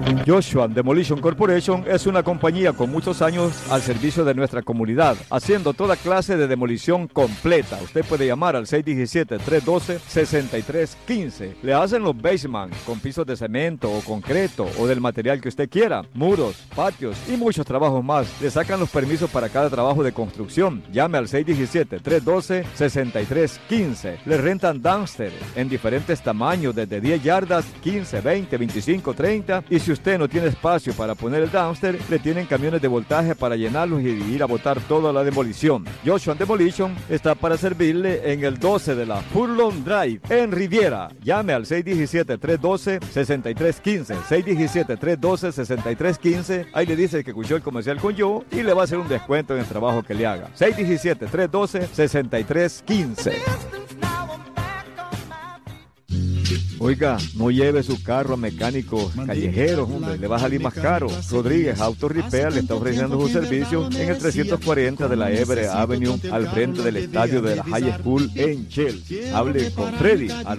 Joshua Demolition Corporation es una compañía con muchos años al servicio de nuestra comunidad, haciendo toda clase de demolición completa. Usted puede llamar al 617-312-6315. Le hacen los basement con pisos de cemento o concreto o del material que usted quiera, muros, patios y muchos trabajos más. Le sacan los permisos para cada trabajo de construcción. Llame al 617-312-6315. Le rentan dumpster en diferentes tamaños, desde 10 yardas, 15, 20, 25, 30. Y si usted no tiene espacio para poner el dumpster, le tienen camiones de voltaje para llenarlos y ir a botar toda la demolición. Joshua Demolition está para servirle en el 12 de la Furlong Drive en Riviera. Llame al 617-312-6315. 617-312-6315. Ahí le dice que escuchó el comercial con yo y le va a hacer un descuento en el trabajo que le haga. 617-312-6315. Oiga, no lleve su carro a mecánicos callejeros, hombre, le va a salir más caro. Rodríguez Auto Repair le está ofreciendo su servicio en el 340 de la Everett Avenue, al frente del estadio de la High School en Chelsea. Hable con Freddy al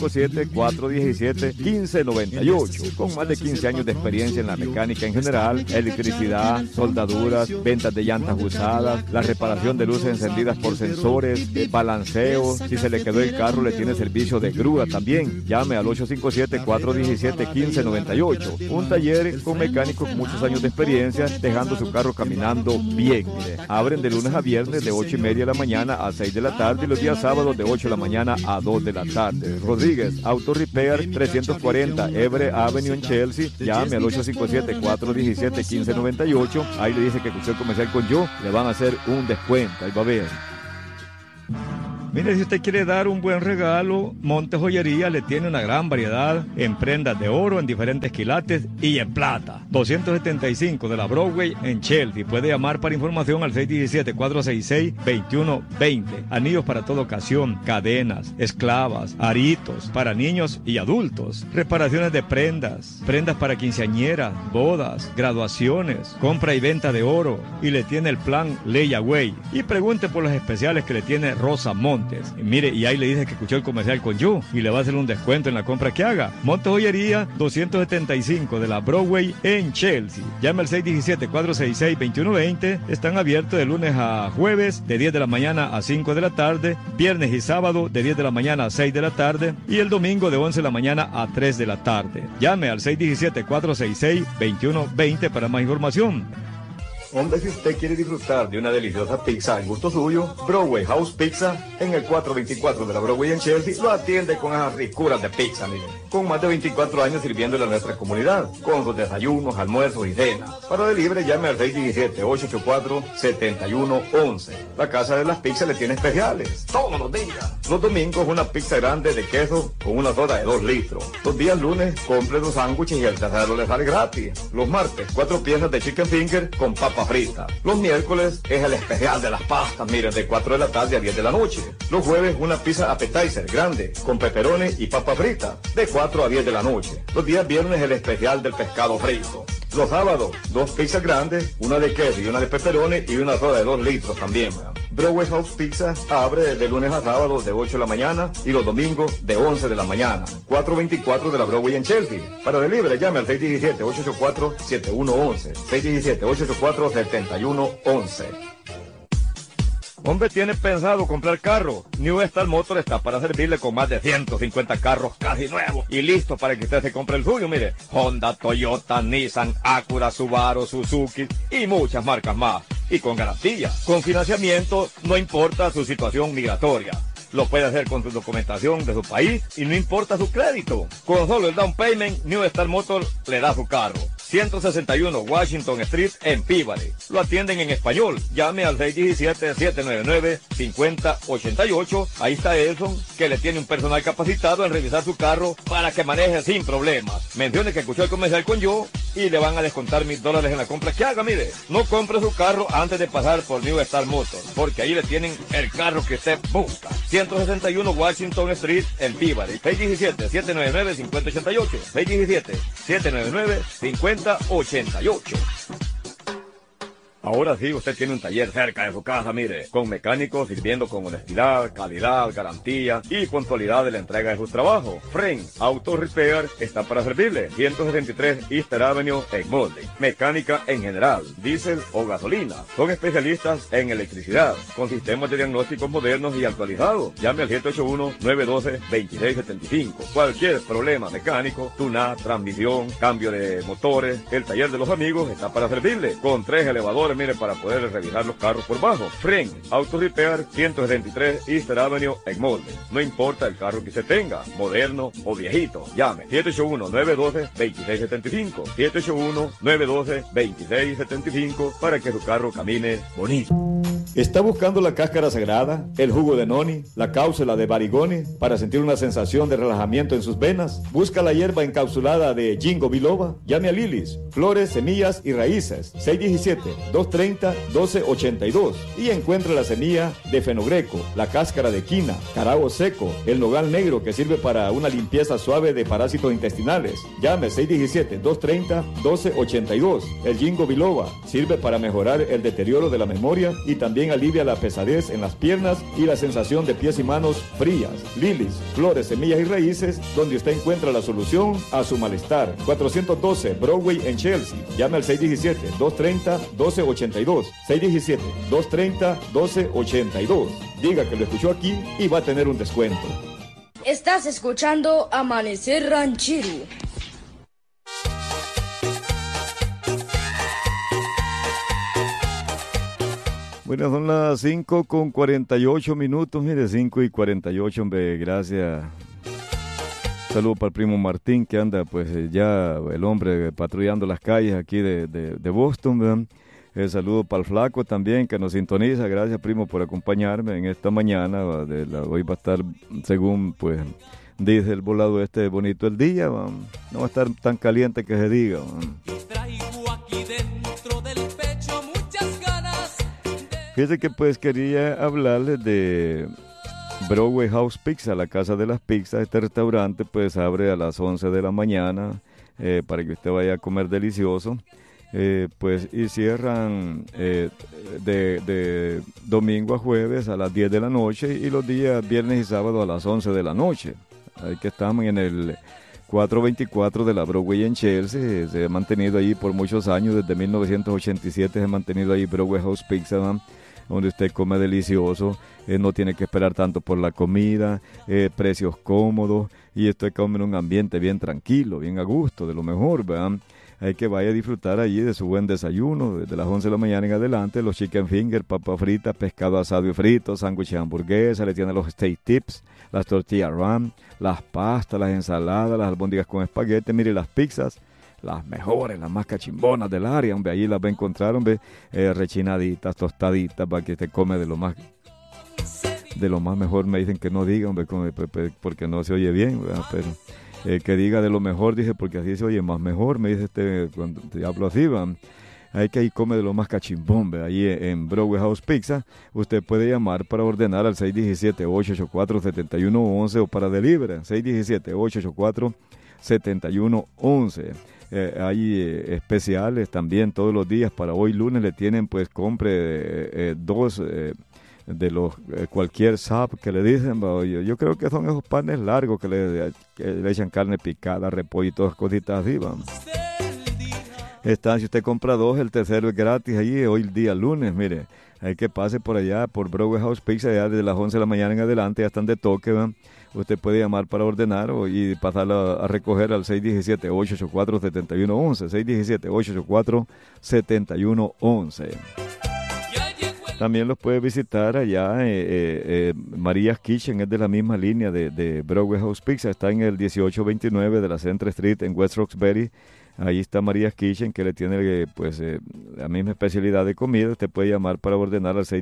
857-417-1598. Con más de 15 años de experiencia en la mecánica en general, electricidad, soldaduras, ventas de llantas usadas, la reparación de luces encendidas por sensores, balanceo. Si se le quedó el carro, le tiene servicio de grúa también. Llame al 857-417-1598. Un taller con mecánicos con muchos años de experiencia, dejando su carro caminando bien. Mire, abren de lunes a viernes de 8:30 de la mañana a 6 de la tarde y los días sábados de 8 de la mañana a 2 de la tarde. Rodríguez Auto Repair, 340 Everett Avenue en Chelsea. Llame al 857-417-1598. Ahí le dice que escuchó el comercial con yo, le van a hacer un descuento. Ahí va a ver. Mire, si usted quiere dar un buen regalo, Monte Joyería le tiene una gran variedad en prendas de oro en diferentes quilates y en plata. 275 de la Broadway en Chelsea. Puede llamar para información al 617-466-2120. Anillos para toda ocasión, cadenas, esclavas, aritos para niños y adultos. Reparaciones de prendas, prendas para quinceañeras, bodas, graduaciones, compra y venta de oro. Y le tiene el plan Layaway. Y pregunte por los especiales que le tiene Rosa Montes. Y mire, y ahí le dice que escuchó el comercial con yo y le va a hacer un descuento en la compra que haga. Monte Joyería, 275 de la Broadway en Chelsea. Llame al 617-466-2120. Están abiertos de lunes a jueves de 10 de la mañana a 5 de la tarde, viernes y sábado de 10 de la mañana a 6 de la tarde y el domingo de 11 de la mañana a 3 de la tarde. Llame al 617-466-2120 para más información. Hombre, si usted quiere disfrutar de una deliciosa pizza en gusto suyo, Broadway House Pizza, en el 424 de la Broadway en Chelsea, lo atiende con esas ricuras de pizza, mire. Con más de 24 años sirviéndole a nuestra comunidad, con sus desayunos, almuerzos y cenas. Para delivery, llame al 617-884-7111. La Casa de las Pizzas le tiene especiales todos los días. Los domingos, una pizza grande de queso con una soda de 2 litros. Los días lunes, compre 2 sándwiches y el tercero le sale gratis. Los martes, 4 piezas de chicken finger con papa frita. Los miércoles es el especial de las pastas, miren, de 4 de la tarde a 10 de la noche. Los jueves, una pizza appetizer grande con peperones y papa frita, de 4 a 10 de la noche. Los días viernes, el especial del pescado frito. Los sábados, 2 pizzas grandes, una de queso y una de peperones y una soda de 2 litros también. Broadway House Pizza abre de lunes a sábado de 8 de la mañana y los domingos de 11 de la mañana. 424 de la Broadway en Chelsea. Para delivery, llame al 617-884-7111. 617-884-7111. Hombre, ¿tiene pensado comprar carro? New Star Motor está para servirle con más de 150 carros casi nuevos y listos para que usted se compre el suyo. Mire, Honda, Toyota, Nissan, Acura, Subaru, Suzuki y muchas marcas más. Y con garantía, con financiamiento, no importa su situación migratoria. Lo puede hacer con su documentación de su país y no importa su crédito. Con solo el down payment, New Star Motor le da su carro. 161 Washington Street en Peabody. Lo atienden en español. Llame al 617-799-5088. Ahí está Edson, que le tiene un personal capacitado en revisar su carro para que maneje sin problemas. Mencione que escuchó el comercial con yo y le van a descontar $1,000 en la compra que haga. Mire, no compre su carro antes de pasar por New Star Motors, porque ahí le tienen el carro que usted busca. 161 Washington Street en Peabody. 617-799-5088. 617-799-5088. Ahora sí, usted tiene un taller cerca de su casa, mire, con mecánicos sirviendo con honestidad, calidad, garantía y puntualidad de la entrega de sus trabajos. Fren Auto Repair está para servirle. 163 Easter Avenue en Molde. Mecánica en general, diésel o gasolina. Son especialistas en electricidad, con sistemas de diagnósticos modernos y actualizados. Llame al 781-912-2675. Cualquier problema mecánico, tuna, transmisión, cambio de motores, el taller de los amigos está para servirle. Con 3 elevadores, mire, para poder revisar los carros por bajo. Fren Auto Repair, 173 Easter Avenue en Molde. No importa el carro que usted tenga, moderno o viejito. Llame 781-912-2675. 781-912-2675 para que su carro camine bonito. ¿Está buscando la cáscara sagrada, el jugo de noni, la cápsula de barigoni para sentir una sensación de relajamiento en sus venas? Busca la hierba encapsulada de Ginkgo biloba. Llame a Lilis, flores, semillas y raíces. 617-230-1282 y encuentra la semilla de fenogreco, la cáscara de quina, carago seco, el nogal negro que sirve para una limpieza suave de parásitos intestinales. Llame 617-230-1282. El Ginkgo biloba sirve para mejorar el deterioro de la memoria y también alivia la pesadez en las piernas y la sensación de pies y manos frías. Lilis, flores, semillas y raíces, donde usted encuentra la solución a su malestar. 412 Broadway en Chelsea. Llame al 617-230-1282. 617-230-1282. Diga que lo escuchó aquí y va a tener un descuento. Estás escuchando Amanecer Ranchero. Bueno, son las 5:48, mire, 5:48, hombre, gracias. Saludo para el primo Martín, que anda, pues, ya el hombre patrullando las calles aquí de Boston, ¿verdad? Saludo para el flaco también, que nos sintoniza. Gracias, primo, por acompañarme en esta mañana. Hoy va a estar, según, pues, dice el volado bonito el día, ¿verdad? No va a estar tan caliente que se diga, ¿verdad? Fíjese que pues quería hablarles de Broadway House Pizza, la casa de las pizzas. Este restaurante pues abre a las 11 de la mañana para que usted vaya a comer delicioso. Pues y cierran de domingo a jueves a las 10 de la noche y los días viernes y sábado a las 11 de la noche. Ahí que estamos en el 424 de la Broadway en Chelsea. Se ha mantenido ahí por muchos años, desde 1987 se ha mantenido ahí Broadway House Pizza, ¿no? Donde usted come delicioso, no tiene que esperar tanto por la comida, precios cómodos, y usted come en un ambiente bien tranquilo, bien a gusto, de lo mejor, ¿verdad? Hay que vaya a disfrutar allí de su buen desayuno, desde las 11 de la mañana en adelante, los chicken fingers, papas fritas, pescado asado y frito, sándwiches de hamburguesa, le tienen los steak tips, las tortillas ram, las pastas, las ensaladas, las albóndigas con espagueti, mire, las pizzas, las mejores, las más cachimbonas del área, hombre, allí las va a encontrar, hombre, rechinaditas, tostaditas, para que te come de lo más mejor. Me dicen que no diga, hombre, porque no se oye bien, ¿verdad? Pero que diga de lo mejor, dije, porque así se oye más mejor, me dice cuando te hablo así, ¿verdad? Hay que ir come de lo más cachimbón, ¿verdad? Ahí en Broadway House Pizza. Usted puede llamar para ordenar al 617-884-7111 o para delivery, 617-884-7111. Hay especiales también todos los días. Para hoy lunes le tienen, pues, compre dos de los cualquier sap que le dicen. Yo creo que son esos panes largos que le echan carne picada, repollo y todas cositas así, vamos. Están, si usted compra dos, el tercero es gratis allí, hoy día lunes, mire. Hay que pase por allá, por Broadway House Pizza, ya desde las 11 de la mañana en adelante, ya están de toque, ¿verdad? Usted puede llamar para ordenar y pasarla a recoger al 617-884-7111, 617-884-7111. También los puede visitar allá, María's Kitchen, es de la misma línea de Broadway House Pizza, está en el 1829 de la Central Street en West Roxbury. Ahí está María's Kitchen, que le tiene pues la misma especialidad de comida. Usted puede llamar para ordenar al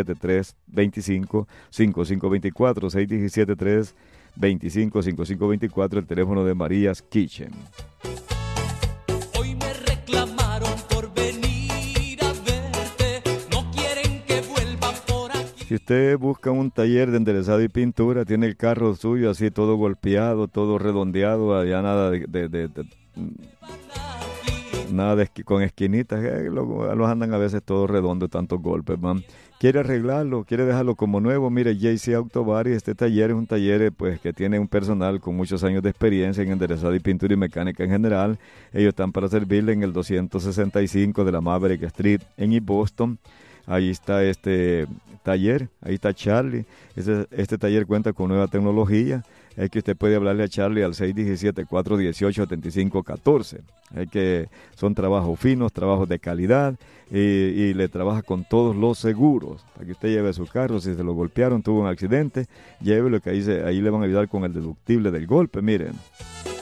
617-325-5524, 617-325-5524, el teléfono de María's Kitchen. Hoy me reclamaron por venir a verte, no quieren que vuelva por aquí. Si usted busca un taller de enderezado y pintura, tiene el carro suyo así todo golpeado, todo redondeado, allá nada nada de con esquinitas, los andan a veces todos redondos, tantos golpes, man. Quiere arreglarlo, quiere dejarlo como nuevo. Mire, JC Auto Body, este taller es un taller pues que tiene un personal con muchos años de experiencia en enderezado y pintura y mecánica en general. Ellos están para servirle en el 265 de la Maverick Street en East Boston. Ahí está este taller, ahí está Charlie. Este taller cuenta con nueva tecnología. Es que usted puede hablarle a Charlie al 617-418-7514. Es que son trabajos finos, trabajos de calidad y le trabaja con todos los seguros. Para que usted lleve su carro, si se lo golpearon, tuvo un accidente, llévelo que ahí le van a ayudar con el deductible del golpe, miren.